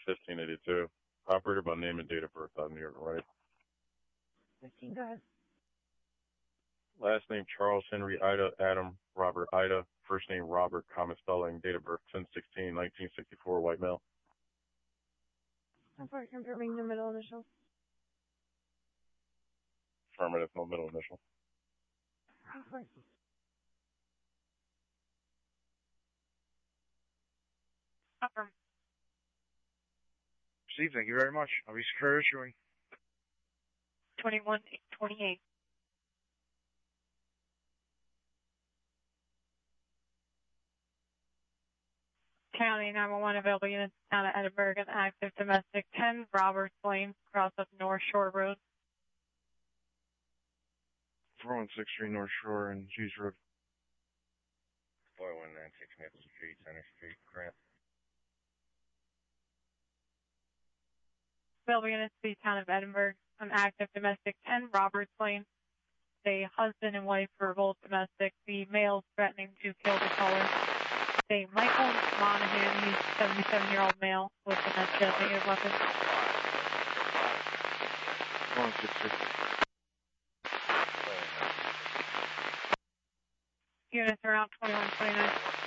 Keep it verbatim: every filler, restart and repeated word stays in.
fifteen eighty-two. Operator by name and date of birth on New York, right? fifteen, go ahead. Last name Charles Henry Ida Adam Robert Ida. First name Robert, common spelling, date of birth ten sixteen nineteen sixty-four, white male. I'm for confirming the middle initial. Affirmative, no middle initial. Confirm. Confirm. Steve, thank you very much. I'll be secure issuing. twenty-one twenty-eight. County nine one one available units down at Edinburgh and active domestic ten Roberts Lane, cross up North Shore Road. four one six three North Shore and Hughes Road. four one nine six Maple Street, Center Street, Grant. Available units to the town of Edinburgh on active domestic ten Roberts Lane. The husband and wife were both domestic. The male threatening to kill the caller. Say Michael Monahan, he's a seventy-seven-year-old male with a designated weapon. four one six three. Units around twenty-one twenty-nine.